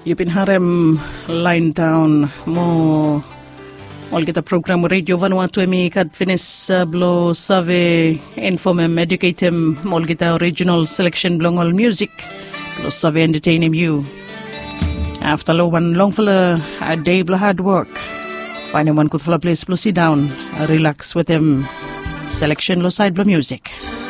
You've been harem line down mo kita program radio Vanuatu emi kad finis blo save informem educatem kita original selection blongol music blo save entertaining you. After long for a day blo hard work. Find one good for a place blo sit down, relax with them selection lo side blo music.